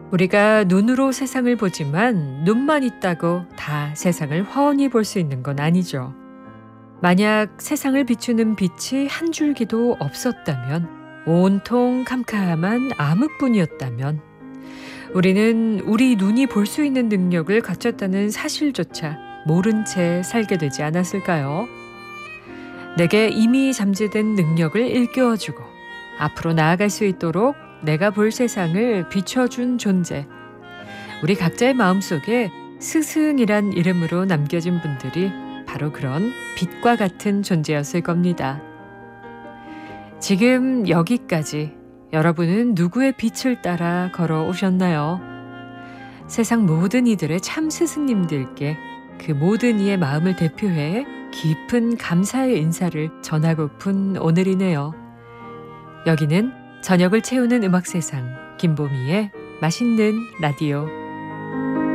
우리가 눈으로 세상을 보지만 눈만 있다고 다 세상을 훤히 볼 수 있는 건 아니죠. 만약 세상을 비추는 빛이 한 줄기도 없었다면, 온통 캄캄한 암흑뿐이었다면, 우리는 우리 눈이 볼 수 있는 능력을 갖췄다는 사실조차 모른 채 살게 되지 않았을까요? 내게 이미 잠재된 능력을 일깨워주고 앞으로 나아갈 수 있도록 내가 볼 세상을 비춰준 존재. 우리 각자의 마음속에 스승이란 이름으로 남겨진 분들이 바로 그런 빛과 같은 존재였을 겁니다. 지금 여기까지 여러분은 누구의 빛을 따라 걸어오셨나요? 세상 모든 이들의 참 스승님들께 그 모든 이의 마음을 대표해 깊은 감사의 인사를 전하고픈 오늘이네요. 여기는 저녁을 채우는 음악 세상 김보미의 맛있는 라디오.